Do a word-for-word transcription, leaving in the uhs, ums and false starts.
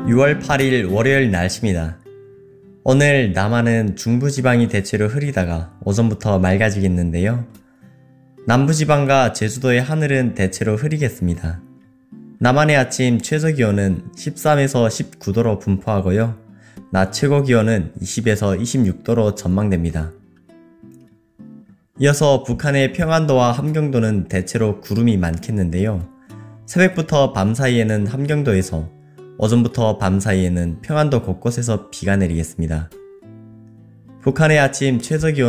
유월 팔일 월요일 날씨입니다. 오늘 남한은 중부지방이 대체로 흐리다가 오전부터 맑아지겠는데요. 남부지방과 제주도의 하늘은 대체로 흐리겠습니다. 남한의 아침 최저기온은 십삼에서 십구 도로 분포하고요. 낮 최고기온은 이십에서 이십육 도로 전망됩니다. 이어서 북한의 평안도와 함경도는 대체로 구름이 많겠는데요. 새벽부터 밤 사이에는 함경도에서, 오전부터 밤 사이에는 평안도 곳곳에서 비가 내리겠습니다. 북한의 아침 최저기온